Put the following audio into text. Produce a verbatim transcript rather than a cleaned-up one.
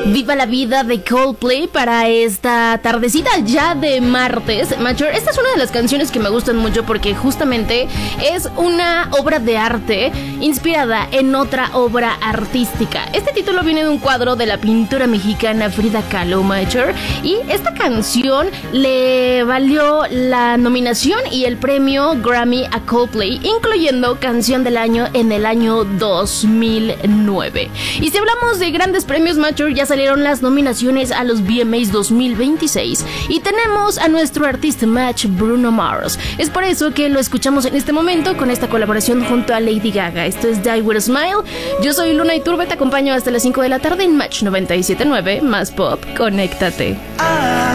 Viva la vida de Coldplay para esta tardecita ya de martes. Mature, esta es una de las canciones que me gustan mucho porque justamente es una obra de arte inspirada en otra obra artística. Este título viene de un cuadro de la pintora mexicana Frida Kahlo, Mature, y esta canción le valió la nominación y el premio Grammy a Coldplay, incluyendo Canción del Año en el año dos mil nueve. Y si hablamos de grandes premios, Mature, ya salieron las nominaciones a los V M As dos mil veintiséis y tenemos a nuestro artista match Bruno Mars. Es por eso que lo escuchamos en este momento con esta colaboración junto a Lady Gaga. Esto es Die With A Smile. Yo soy Luna Iturbe, te acompaño hasta las cinco de la tarde en Match noventa y siete punto nueve, más pop, conéctate.